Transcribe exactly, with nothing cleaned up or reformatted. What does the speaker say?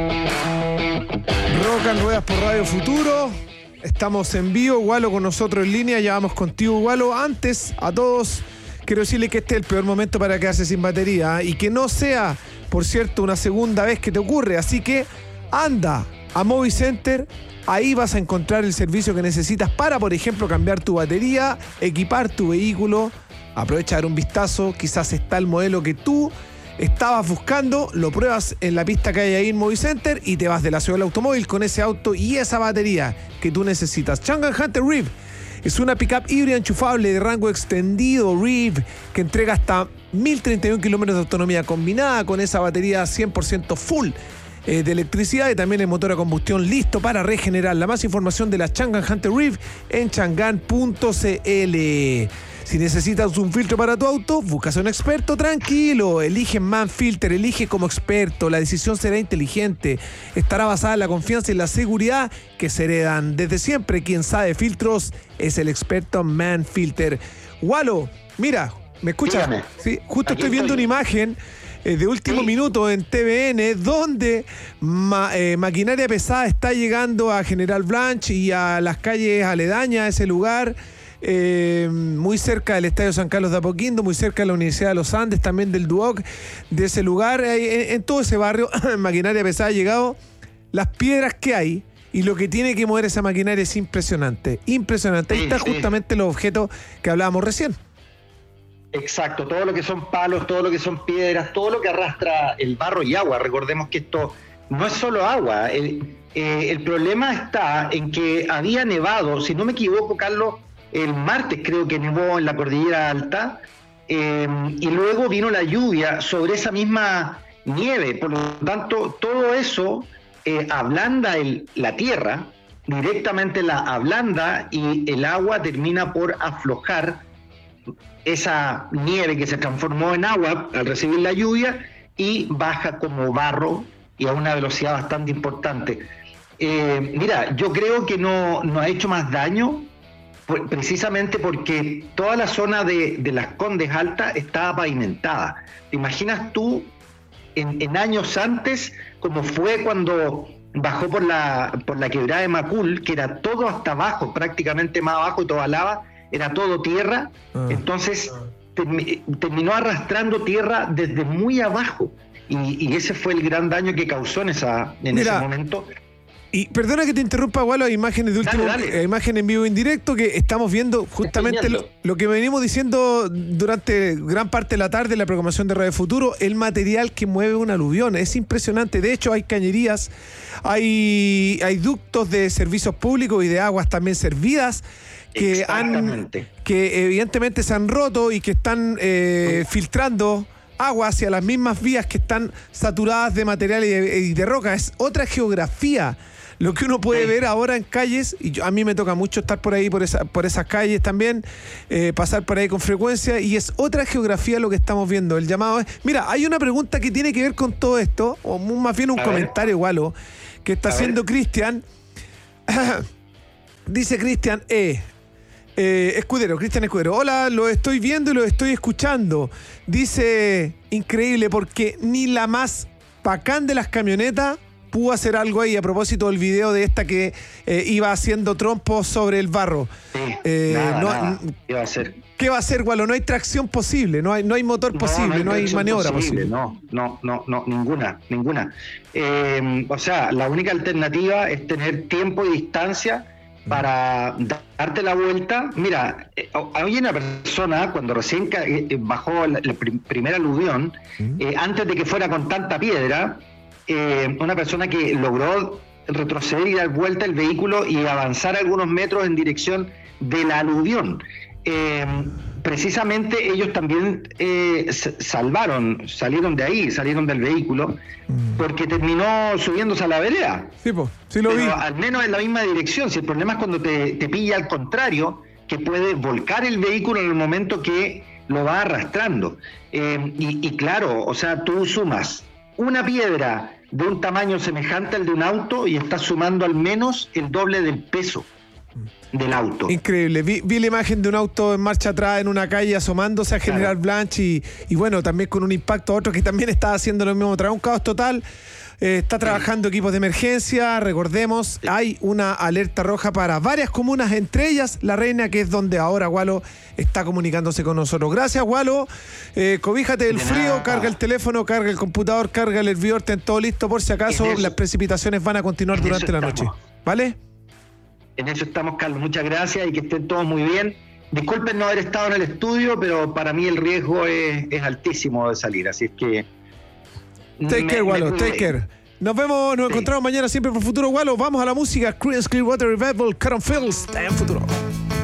Rock and Ruedas por Radio Futuro. Estamos en vivo, Gualo con nosotros en línea. Ya vamos contigo, Gualo. Antes, a todos, quiero decirle que este es el peor momento para quedarse sin batería, ¿eh? Y que no sea, por cierto, una segunda vez que te ocurre. Así que anda a Movicenter. Ahí vas a encontrar el servicio que necesitas para, por ejemplo, cambiar tu batería, equipar tu vehículo. Aprovecha a dar un vistazo. Quizás está el modelo que tú estabas buscando, lo pruebas en la pista que hay ahí en Movicenter y te vas de la ciudad del automóvil con ese auto y esa batería que tú necesitas. Chang'an Hunter Reeve es una pickup híbrida enchufable de rango extendido Reeve que entrega hasta mil treinta y uno kilómetros de autonomía combinada con esa batería cien por ciento full eh, de electricidad y también el motor a combustión listo para regenerar. La más información de la Chang'an Hunter Reeve en chang'an punto c l. Si necesitas un filtro para tu auto, buscas a un experto, tranquilo. Elige Manfilter, elige como experto. La decisión será inteligente. Estará basada en la confianza y la seguridad que se heredan desde siempre. Quien sabe filtros es el experto Manfilter. Gualo, mira, ¿me escuchas? Sí, justo estoy viendo una imagen eh, de último sí. minuto en T V N donde ma, eh, maquinaria pesada está llegando a General Blanche y a las calles aledañas a ese lugar. Eh, muy cerca del Estadio San Carlos de Apoquindo, muy cerca de la Universidad de los Andes, también del Duoc, de ese lugar, eh, en, en todo ese barrio, maquinaria pesada ha llegado. Las piedras que hay y lo que tiene que mover esa maquinaria es impresionante, impresionante. Ahí sí, está sí. justamente los objetos que hablábamos recién. Exacto, todo lo que son palos, todo lo que son piedras, todo lo que arrastra el barro y agua. Recordemos que esto no es solo agua. El, eh, el problema está en que había nevado, si no me equivoco, Carlos, el martes creo que nevó en la Cordillera Alta, eh, y luego vino la lluvia sobre esa misma nieve. Por lo tanto, todo eso eh, ablanda el, la tierra, directamente la ablanda y el agua termina por aflojar esa nieve que se transformó en agua al recibir la lluvia y baja como barro y a una velocidad bastante importante. Eh, mira, yo creo que no, no ha hecho más daño precisamente porque toda la zona de, de Las Condes Altas estaba pavimentada. ¿Te imaginas tú en, en años antes cómo fue cuando bajó por la, por la quebrada de Macul, que era todo hasta abajo, prácticamente más abajo y toda lava, era todo tierra? Ah, entonces ah. Termi, terminó arrastrando tierra desde muy abajo y, y ese fue el gran daño que causó en, esa, en Mira. ese momento. Y perdona que te interrumpa, Gualo, hay imágenes de último, dale, dale. imagen en vivo en directo que estamos viendo justamente lo, lo que venimos diciendo durante gran parte de la tarde en la programación de Radio Futuro, el material que mueve un aluvión, es impresionante. De hecho, hay cañerías, hay, hay ductos de servicios públicos y de aguas también servidas que han que evidentemente se han roto y que están eh, filtrando agua hacia las mismas vías que están saturadas de material y de, y de roca. Es otra geografía lo que uno puede sí. ver ahora en calles, y yo, a mí me toca mucho estar por ahí, por, esa, por esas calles también, eh, pasar por ahí con frecuencia, y es otra geografía lo que estamos viendo. El llamado es... Mira, hay una pregunta que tiene que ver con todo esto, o más bien un a comentario igual, o, que está a haciendo Cristian. Dice Cristian E. Eh, Escudero, Cristian Escudero. Hola, lo estoy viendo y lo estoy escuchando. Dice, increíble, porque ni la más bacán de las camionetas pudo hacer algo ahí a propósito del video de esta que eh, iba haciendo trompos sobre el barro. Sí, eh, nada, no, nada. ¿Qué va a hacer? ¿Qué va a hacer, Gualo? No hay tracción posible, no hay, no hay motor posible, no hay, no hay maniobra posible. posible. No, no, no, no, ninguna, ninguna. Eh, o sea, la única alternativa es tener tiempo y distancia para darte la vuelta. Mira, hay una persona cuando recién bajó el, el primer aluvión, eh, antes de que fuera con tanta piedra, eh, una persona que logró retroceder y dar vuelta el vehículo y avanzar algunos metros en dirección del aluvión. Eh, precisamente ellos también eh, salvaron, salieron de ahí, salieron del vehículo, porque terminó subiéndose a la vereda. Sí, pues, sí lo Pero vi. Al menos en la misma dirección. Si el problema es cuando te, te pilla al contrario, que puede volcar el vehículo en el momento que lo va arrastrando. Eh, y, y claro, o sea, tú sumas una piedra de un tamaño semejante al de un auto y estás sumando al menos el doble del peso del auto. Increíble. Vi, vi la imagen de un auto en marcha atrás en una calle asomándose a General claro. Blanche y, y bueno, también con un impacto a otro que también estaba haciendo lo mismo. Trae un caos total. Eh, está trabajando equipos de emergencia, recordemos, sí. Hay una alerta roja para varias comunas, entre ellas La Reina, que es donde ahora Gualo está comunicándose con nosotros. Gracias, Gualo. Eh, cobíjate del de frío, nada. Carga el teléfono, carga el computador, carga el hervidor, ten todo listo por si acaso eso, las precipitaciones van a continuar durante la noche. ¿Vale? En eso estamos, Carlos. Muchas gracias y que estén todos muy bien. Disculpen no haber estado en el estudio, pero para mí el riesgo es, es altísimo de salir, así es que... Take me, care, Gualo, take care. Nos vemos, nos sí. encontramos mañana siempre por Futuro, Gualo. Vamos a la música. Creedence Clearwater Revival, Cotton Fields, en Futuro.